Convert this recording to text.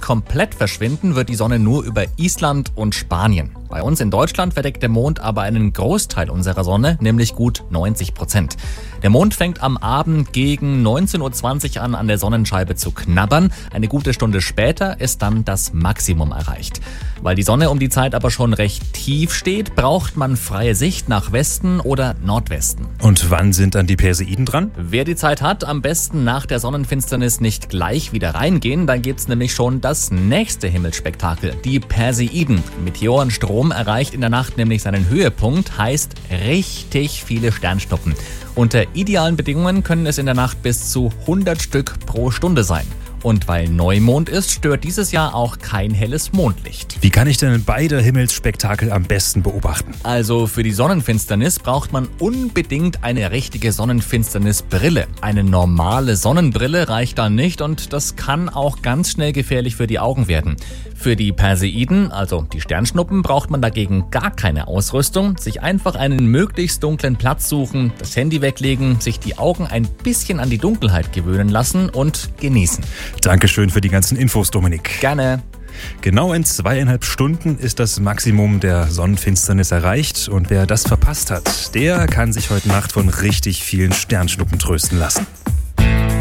komplett verschwinden wird die Sonne nur über Island und Spanien. Bei uns in Deutschland verdeckt der Mond aber einen Großteil unserer Sonne, nämlich gut 90%. Der Mond fängt am Abend gegen 19.20 Uhr an der Sonnenscheibe zu knabbern. Eine gute Stunde später ist dann das Maximum erreicht. Weil die Sonne um die Zeit aber schon recht tief steht, braucht man freie Sicht nach Westen oder Nordwesten. Und wann sind dann die Perseiden dran? Wer die Zeit hat, am besten nach der Sonnenfinsternis nicht gleich wieder reingehen. Dann gibt's nämlich schon das nächste Himmelsspektakel, die Perseiden. Meteorenstrom erreicht in der Nacht nämlich seinen Höhepunkt, heißt richtig viele Sternschnuppen. Unter idealen Bedingungen können es in der Nacht bis zu 100 Stück pro Stunde sein. Und weil Neumond ist, stört dieses Jahr auch kein helles Mondlicht. Wie kann ich denn beide Himmelsspektakel am besten beobachten? Also für die Sonnenfinsternis braucht man unbedingt eine richtige Sonnenfinsternisbrille. Eine normale Sonnenbrille reicht da nicht und das kann auch ganz schnell gefährlich für die Augen werden. Für die Perseiden, also die Sternschnuppen, braucht man dagegen gar keine Ausrüstung. Sich einfach einen möglichst dunklen Platz suchen, das Handy weglegen, sich die Augen ein bisschen an die Dunkelheit gewöhnen lassen und genießen. Dankeschön für die ganzen Infos, Dominik. Gerne. Genau in 2,5 Stunden ist das Maximum der Sonnenfinsternis erreicht. Und wer das verpasst hat, der kann sich heute Nacht von richtig vielen Sternschnuppen trösten lassen.